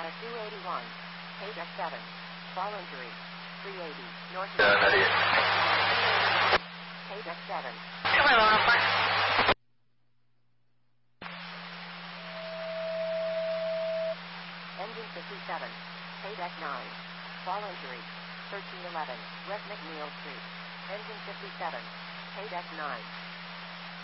281. Paydeck 7. Fall injury. 380. North. Paydeck 7. Come on, Laura. Engine 57. Paydeck 9. Fall injury. 1311. West McNeil Street. Engine 57. Paydeck 9.